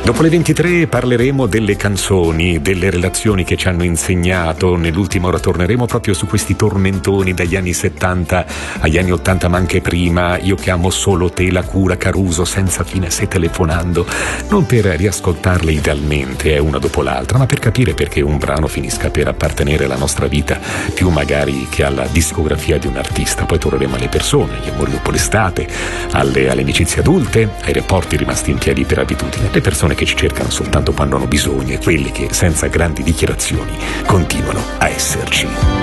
Dopo le 23 parleremo delle canzoni, delle relazioni che ci hanno insegnato. Nell'ultima ora torneremo proprio su questi tormentoni dagli anni 70 agli anni 80, ma anche prima. Io che amo solo te, La Cura, Caruso, Senza fine, Se telefonando. Non per riascoltarle idealmente una dopo l'altra, ma per capire perché un brano finisca per appartenere alla nostra vita, più magari che alla discografia di un artista. Poi torneremo alle persone, agli amori dopo l'estate, alle amicizie adulte, ai rapporti rimasti in piedi per abitudine, le persone che ci cercano soltanto quando hanno bisogno e quelli che senza grandi dichiarazioni continuano a esserci.